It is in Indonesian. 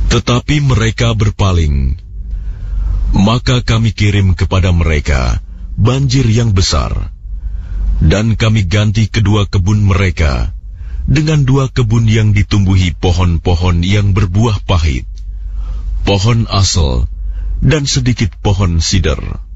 Tetapi mereka berpaling. Maka kami kirim kepada mereka banjir yang besar, dan kami ganti kedua kebun mereka dengan 2 kebun yang ditumbuhi pohon-pohon yang berbuah pahit, pohon asel, dan sedikit pohon sider.